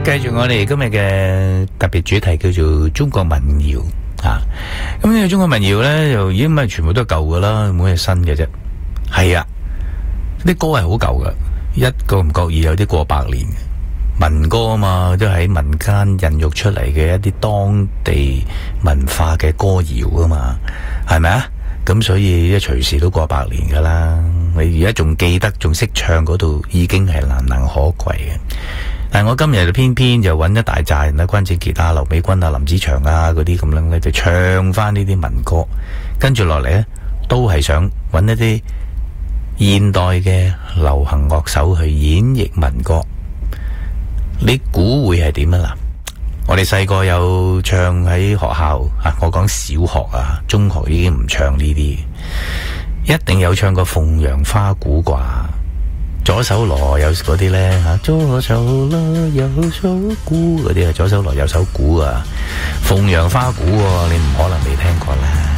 繼續我哋今日嘅特別主題叫做中國民謠啊！咁呢個中國民謠呢，又已經唔係全部都係舊噶啦，冇咩新嘅啫。係啊，啲歌係好舊噶，一個唔覺意有啲過百年嘅民歌啊嘛，都喺民間孕育出嚟嘅一啲當地文化嘅歌謠啊嘛，係咪啊？咁所以一隨時都過百年噶啦，你而家仲記得仲識唱嗰度，已經係難能可貴嘅。但係我今日就偏偏就揾一大扎人啦，關正傑啊、劉美君啊、林子祥啊嗰啲咁樣咧，就唱翻呢啲民歌。跟住落嚟呢，都係想揾一啲現代嘅流行樂手去演繹民歌。你估會係點啊？嗱，我哋細個有唱喺學校啊，我講小學啊、中學已經唔唱呢啲，一定有唱過《鳳陽花鼓》啩。左手鑼有嗰啲咧吓，左手鑼右手鼓嗰啲啊，左手鑼右手鼓啊，鳳陽花鼓你唔可能未聽過啦。